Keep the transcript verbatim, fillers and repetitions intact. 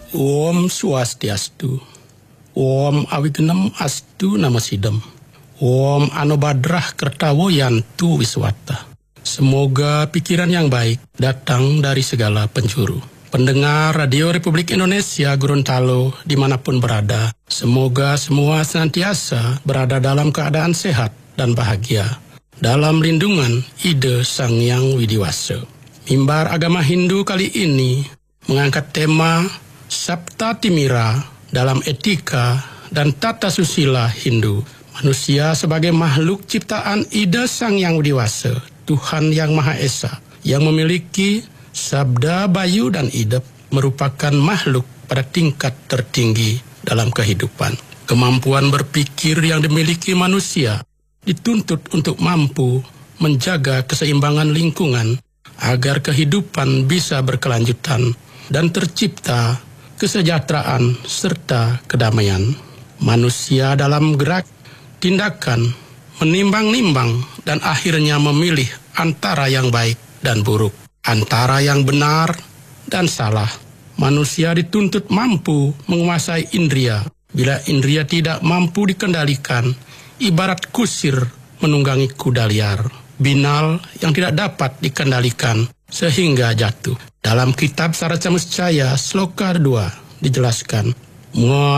Om Swastiastu. Om Awigenam Astu Namasidam. Om Anobadrah Kertawo Yantu Wiswata. Semoga pikiran yang baik datang dari segala penjuru. Pendengar Radio Republik Indonesia Gorontalo dimanapun berada, semoga semua senantiasa berada dalam keadaan sehat dan bahagia dalam lindungan Ide Sang Hyang Widiwasa. Mimbar Agama Hindu kali ini mengangkat tema Sapta Timira dalam etika dan tata susila Hindu. Manusia sebagai makhluk ciptaan Ide Sang Hyang Widiwasa, Tuhan Yang Maha Esa, yang memiliki sabda, bayu, dan idep, merupakan makhluk pada tingkat tertinggi dalam kehidupan. Kemampuan berpikir yang dimiliki manusia dituntut untuk mampu menjaga keseimbangan lingkungan agar kehidupan bisa berkelanjutan dan tercipta kesejahteraan serta kedamaian. Manusia dalam gerak, tindakan, menimbang-nimbang, dan akhirnya memilih antara yang baik dan buruk, antara yang benar dan salah. Manusia dituntut mampu menguasai indria. Bila indria tidak mampu dikendalikan, ibarat kusir menunggangi kuda liar, binal yang tidak dapat dikendalikan sehingga jatuh. Dalam kitab Saraca Muscaya Sloka dua dijelaskan,